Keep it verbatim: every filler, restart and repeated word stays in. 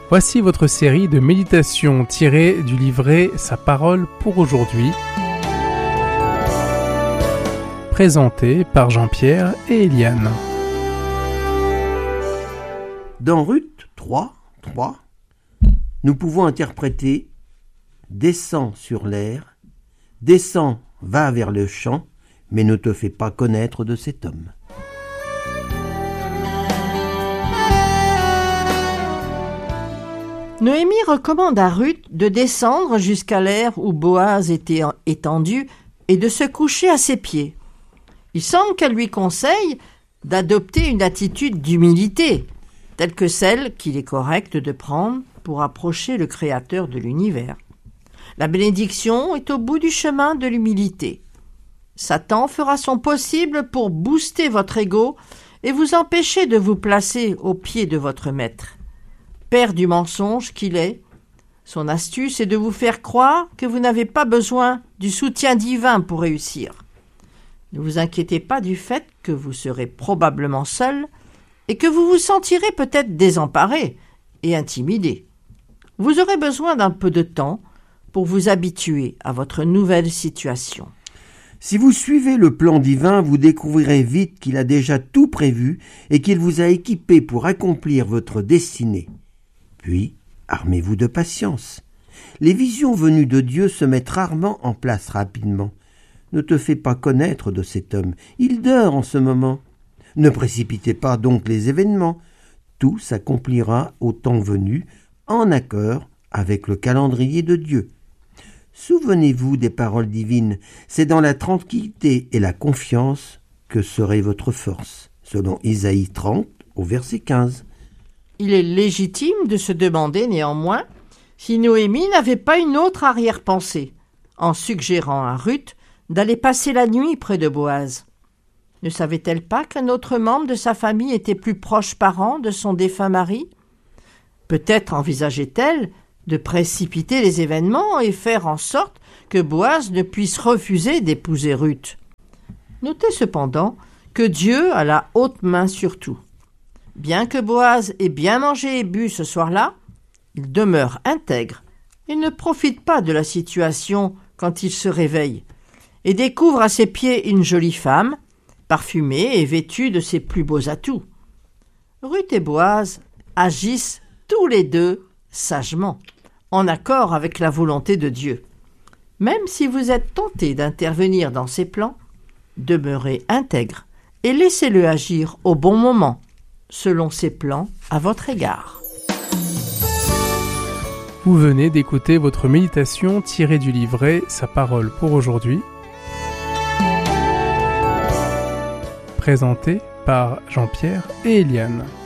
Voici votre série de méditations tirées du livret Sa parole pour aujourd'hui, présentée par Jean-Pierre et Eliane. Dans Ruth trois, trois, nous pouvons interpréter « Descends sur l'air, descends, va vers le champ, mais ne te fais pas connaître de cet homme. » Noémie recommande à Ruth de descendre jusqu'à l'aire où Boaz était étendu et de se coucher à ses pieds. Il semble qu'elle lui conseille d'adopter une attitude d'humilité, telle que celle qu'il est correct de prendre pour approcher le Créateur de l'univers. La bénédiction est au bout du chemin de l'humilité. Satan fera son possible pour booster votre ego et vous empêcher de vous placer au pied de votre maître. Père du mensonge qu'il est, son astuce est de vous faire croire que vous n'avez pas besoin du soutien divin pour réussir. Ne vous inquiétez pas du fait que vous serez probablement seul et que vous vous sentirez peut-être désemparé et intimidé. Vous aurez besoin d'un peu de temps pour vous habituer à votre nouvelle situation. Si vous suivez le plan divin, vous découvrirez vite qu'il a déjà tout prévu et qu'il vous a équipé pour accomplir votre destinée. Puis, armez-vous de patience. Les visions venues de Dieu se mettent rarement en place rapidement. Ne te fais pas connaître de cet homme, il dort en ce moment. Ne précipitez pas donc les événements. Tout s'accomplira au temps venu, en accord avec le calendrier de Dieu. Souvenez-vous des paroles divines, c'est dans la tranquillité et la confiance que serait votre force, selon Isaïe trente au verset quinze. Il est légitime de se demander néanmoins si Noémie n'avait pas une autre arrière-pensée, en suggérant à Ruth d'aller passer la nuit près de Boaz. Ne savait-elle pas qu'un autre membre de sa famille était plus proche parent de son défunt mari ? Peut-être envisageait-elle de précipiter les événements et faire en sorte que Boaz ne puisse refuser d'épouser Ruth. Notez cependant que Dieu a la haute main sur tout. Bien que Boaz ait bien mangé et bu ce soir-là, il demeure intègre et ne profite pas de la situation quand il se réveille et découvre à ses pieds une jolie femme, parfumée et vêtue de ses plus beaux atouts. Ruth et Boaz agissent tous les deux sagement, en accord avec la volonté de Dieu. Même si vous êtes tenté d'intervenir dans ses plans, demeurez intègre et laissez-le agir au bon moment, selon ses plans à votre égard. Vous venez d'écouter votre méditation tirée du livret Sa parole pour aujourd'hui, présentée par Jean-Pierre et Eliane.